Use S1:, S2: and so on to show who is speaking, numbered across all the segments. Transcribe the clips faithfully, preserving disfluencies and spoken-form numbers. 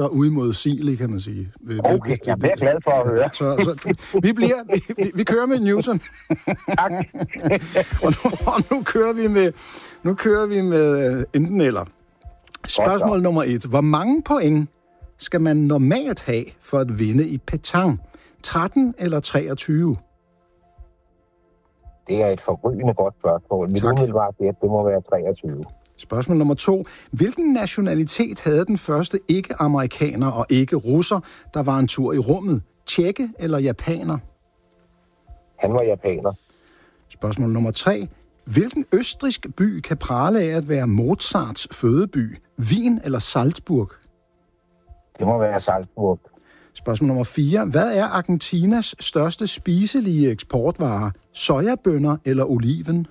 S1: så udmodsigelig, kan man sige.
S2: Okay, jeg bliver glad for at høre.
S1: Så, så, vi, bliver, vi, vi kører med Newton.
S2: Tak.
S1: og, nu, og nu kører vi med, nu kører vi med uh, enten eller. Spørgsmål Godt, nummer et. Hvor mange point skal man normalt have for at vinde i petanque? tretten eller treogtyve?
S2: Det er et forrygende godt spørgsmål. Mit umiddelbart det, det må være treogtyve.
S1: Spørgsmål nummer to. Hvilken nationalitet havde den første ikke-amerikaner og ikke-russer, der var en tur i rummet? Tjekke eller japaner?
S2: Han var japaner.
S1: Spørgsmål nummer tre. Hvilken østrigsk by kan prale af at være Mozarts fødeby? Wien eller Salzburg?
S2: Det må være Salzburg.
S1: Spørgsmål nummer fire. Hvad er Argentinas største spiselige eksportvare? Sojabønner eller oliven?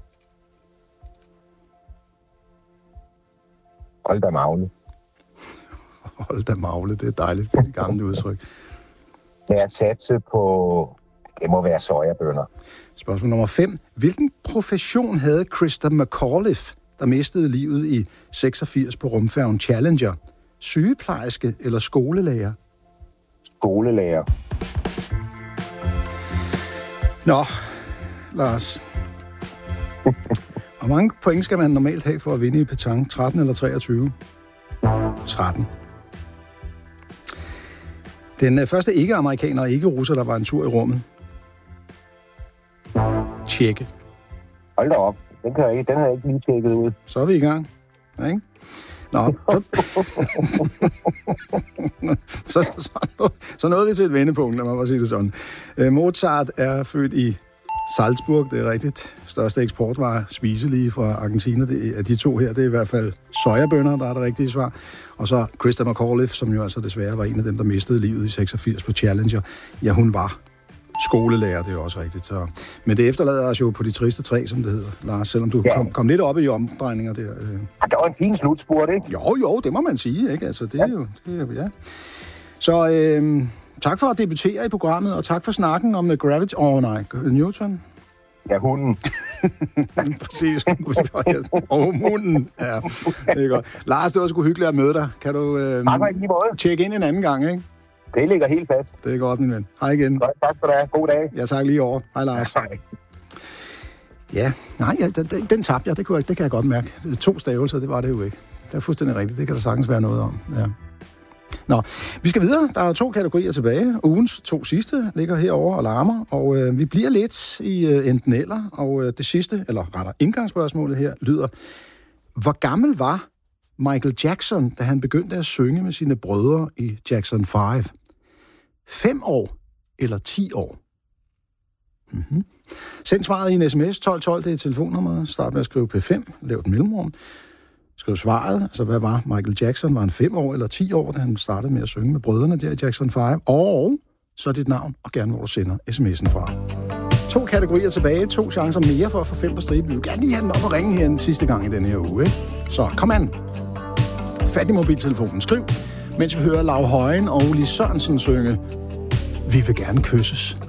S2: Hold da magle.
S1: Hold da magle, det er dejligt, det gamle udtryk.
S2: Jeg satser på, det må være sojabønner.
S1: Spørgsmål nummer fem. Hvilken profession havde Christa McAuliffe, der mistede livet i seksogfirs på rumfærgen Challenger? Sygeplejerske eller skolelærer?
S2: Skolelærer.
S1: Nå, Lars. Hvor mange point skal man normalt have for at vinde i petanque? tretten eller treogtyve? tretten. Den første ikke-amerikaner og ikke-russer, der var en tur i rummet. Tjekke.
S2: Hold da op. Den, kan jeg ikke, den havde jeg ikke lige tjekket ud.
S1: Så er vi i gang. Ja, ikke? Nå, så, så, så, så nåede vi til et vendepunkt, lad mig bare sige det sådan. Mozart er født i Salzburg, det er rigtigt. Største eksportvare, spiselige fra Argentina. Det er de to her, det er i hvert fald sojabønner, der er det rigtige svar. Og så Christa McAuliffe, som jo altså desværre var en af dem, der mistede livet i seksogfirs på Challenger. Ja, hun var skolelærer, det er også rigtigt. Så. Men det efterlader os jo på de triste tre, som det hedder, Lars, selvom du ja. kom, kom lidt op i omdrejninger der. Øh.
S2: Ja, det var en fin slutspurt, ikke?
S1: Jo, jo, det må man sige, ikke? Altså, det er ja. jo... Det er, ja. Så øh, tak for at debutere i programmet, og tak for snakken om Gravity... Åh oh, nej, Newton.
S2: Ja, hunden.
S1: Præcis. Og hunden. Ja, det er godt. Lars, det var sgu hyggeligt at møde dig. Kan du øh, tjekke ind en anden gang, ikke?
S2: Det ligger helt fast.
S1: Det er godt, min ven. Hej igen.
S2: Godt, tak for det. God dag.
S1: Ja, tak lige over. Hej, Lars.
S2: Ja, hej.
S1: Ja, nej, ja, den, den tabte jeg. Det, kunne jeg, det kan jeg godt mærke. To stavelser, det var det jo ikke. Det er fuldstændig rigtigt. Det kan der sagtens være noget om. Ja. Nå, vi skal videre. Der er to kategorier tilbage. Ugens to sidste ligger herovre og larmer, og øh, vi bliver lidt i øh, enten eller, og øh, det sidste, eller rettere indgangsspørgsmålet her, lyder: hvor gammel var Michael Jackson, da han begyndte at synge med sine brødre i Jackson fem? Fem år eller ti år? Mm-hmm. Send svaret i en sms. tolv tolv, det er telefonnummeret. Start med at skrive P fem, lav et mellemrum. Skriv svaret, altså hvad var Michael Jackson? Var han fem år eller ti år, da han startede med at synge med brødrene der i Jackson fem? Og så dit navn, og gerne hvor du sender sms'en fra. To kategorier tilbage, to chancer mere for at få fem på stribe. Vi vil gerne lige have den op og ringe her den sidste gang i denne her uge, ikke? Så kom an. Fat i mobiltelefonen. Skriv, mens vi hører Lav Højen og Lis Sørensen synge Vi vil gerne kysses.